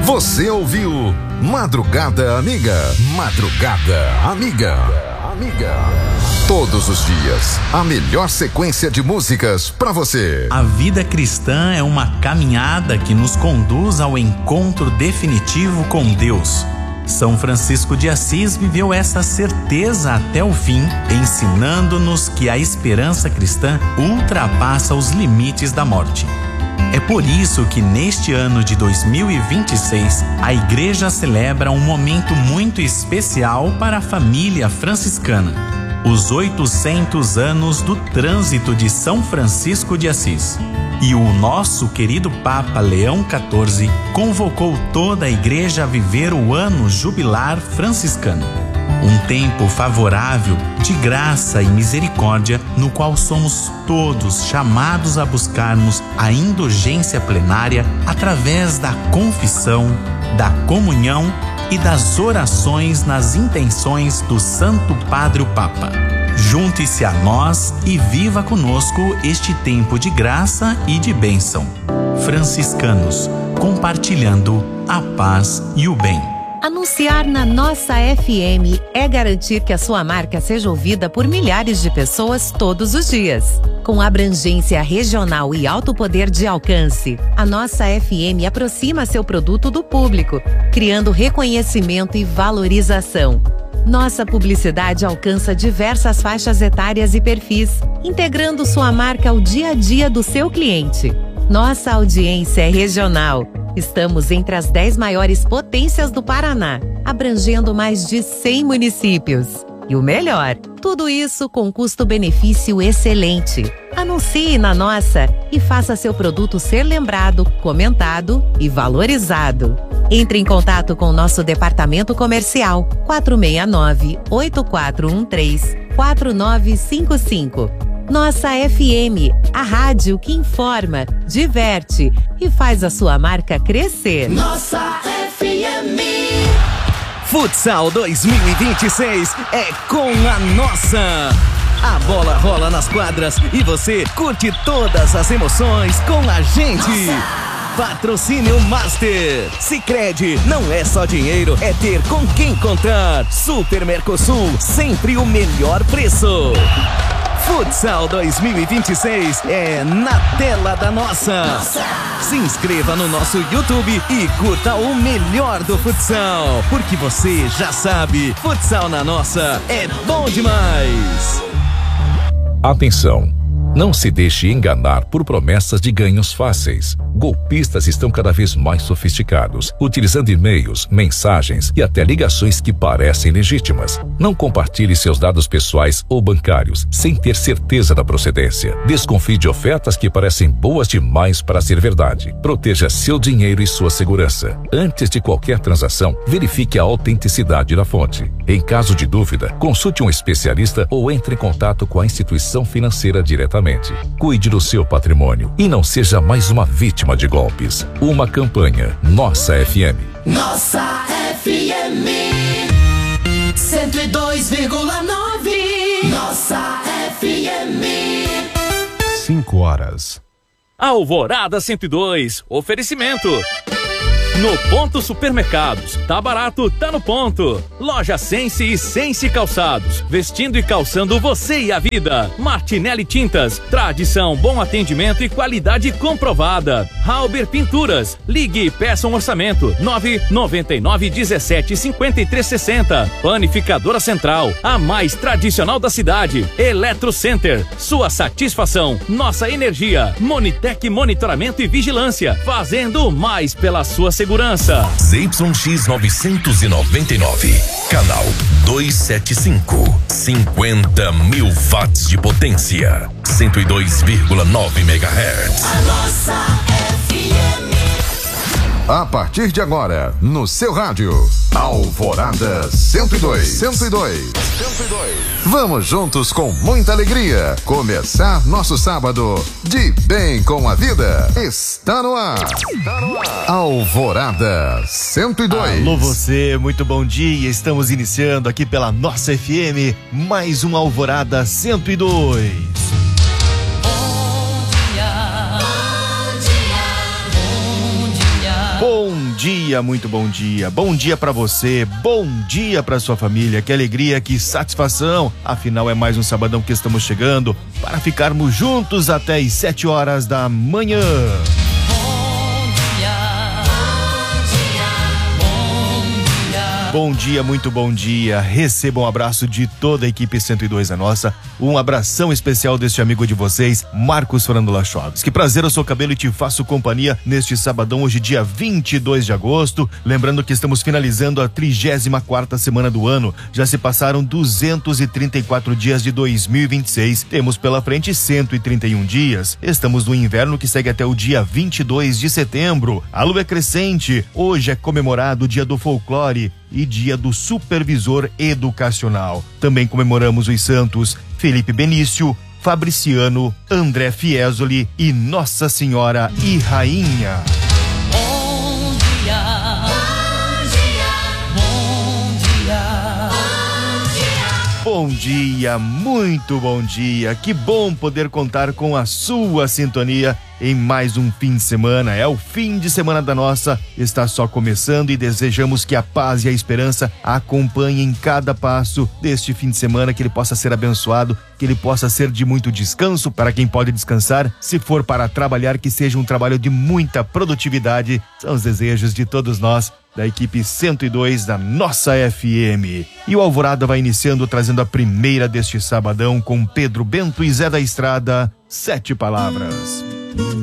Você ouviu Madrugada Amiga. Madrugada Amiga. Todos os dias, a melhor sequência de músicas pra você. A vida cristã é uma caminhada que nos conduz ao encontro definitivo com Deus. São Francisco de Assis viveu essa certeza até o fim, ensinando-nos que a esperança cristã ultrapassa os limites da morte. É por isso que neste ano de 2026, a Igreja celebra um momento muito especial para a família franciscana. Os 800 anos do trânsito de São Francisco de Assis. E o nosso querido Papa Leão XIV convocou toda a Igreja a viver o ano jubilar franciscano. Um tempo favorável de graça e misericórdia, no qual somos todos chamados a buscarmos a indulgência plenária através da confissão, da comunhão e das orações nas intenções do Santo Padre o Papa. Junte-se a nós e viva conosco este tempo de graça e de bênção. Franciscanos, compartilhando a paz e o bem. Anunciar na nossa FM é garantir que a sua marca seja ouvida por milhares de pessoas todos os dias. Com abrangência regional e alto poder de alcance, a nossa FM aproxima seu produto do público, criando reconhecimento e valorização. Nossa publicidade alcança diversas faixas etárias e perfis, integrando sua marca ao dia a dia do seu cliente. Nossa audiência é regional. Estamos entre as 10 maiores potências do Paraná, abrangendo mais de 100 municípios. E o melhor, tudo isso com custo-benefício excelente. Anuncie na nossa e faça seu produto ser lembrado, comentado e valorizado. Entre em contato com o nosso departamento comercial 469-8413-4955. Nossa FM, a rádio que informa, diverte e faz a sua marca crescer. Nossa FM. Futsal 2026 é com a nossa. A bola rola nas quadras e você curte todas as emoções com a gente. Nossa. Patrocínio Master. Sicredi, não é só dinheiro, é ter com quem contar. Super Mercosul, sempre o melhor preço. Futsal 2026 é na tela da nossa. Se inscreva no nosso YouTube e curta o melhor do futsal, porque você já sabe, futsal na nossa é bom demais. Atenção! Não se deixe enganar por promessas de ganhos fáceis. Golpistas estão cada vez mais sofisticados, utilizando e-mails, mensagens e até ligações que parecem legítimas. Não compartilhe seus dados pessoais ou bancários sem ter certeza da procedência. Desconfie de ofertas que parecem boas demais para ser verdade. Proteja seu dinheiro e sua segurança. Antes de qualquer transação, verifique a autenticidade da fonte. Em caso de dúvida, consulte um especialista ou entre em contato com a instituição financeira diretamente. Cuide do seu patrimônio e não seja mais uma vítima de golpes. Uma campanha Nossa FM. Nossa FM 102,9. Nossa FM. 5 horas. Alvorada 102, oferecimento. No Ponto Supermercados, tá barato, tá no ponto. Loja Sense e Sense Calçados, vestindo e calçando você e a vida. Martinelli Tintas, tradição, bom atendimento e qualidade comprovada. Halber Pinturas, ligue e peça um orçamento, 999175360. Panificadora Central, a mais tradicional da cidade. Eletro Center, sua satisfação, nossa energia. Monitec Monitoramento e Vigilância, fazendo mais pela sua segurança. ZYX 999, canal 275, 50 mil watts de potência, 102,9 MHz. A nossa FM. A partir de agora, no seu rádio, Alvorada 102. Vamos juntos com muita alegria começar nosso sábado de bem com a vida. Está no ar. Alvorada 102. Alô você, muito bom dia. Estamos iniciando aqui pela nossa FM mais um Alvorada 102. Bom dia, muito bom dia. Bom dia pra você, bom dia pra sua família. Que alegria, que satisfação. Afinal, é mais um sabadão que estamos chegando para ficarmos juntos até as 7 horas da manhã. Bom dia, muito bom dia. Receba um abraço de toda a equipe 102 da nossa. Um abração especial deste amigo de vocês, Marcos Fernando Lachoves. Que prazer, eu sou o Cabelo e te faço companhia neste sabadão, hoje dia 22 de agosto. Lembrando que estamos finalizando a 34ª semana do ano. Já se passaram 234 dias de 2026. Temos pela frente 131 dias. Estamos no inverno que segue até o dia 22 de setembro. A lua é crescente. Hoje é comemorado o dia do folclore e dia do supervisor educacional. Também comemoramos os santos Felipe Benício, Fabriciano, André Fiesoli e Nossa Senhora e Rainha. Bom dia, bom dia, bom dia, bom dia. Bom dia, muito bom dia. Que bom poder contar com a sua sintonia em mais um fim de semana. É o fim de semana da nossa, está só começando e desejamos que a paz e a esperança acompanhem cada passo deste fim de semana, que ele possa ser abençoado, que ele possa ser de muito descanso para quem pode descansar. Se for para trabalhar, que seja um trabalho de muita produtividade. São os desejos de todos nós da equipe 102 da nossa FM. E o Alvorada vai iniciando trazendo a primeira deste sabadão com Pedro Bento e Zé da Estrada, 7 palavras.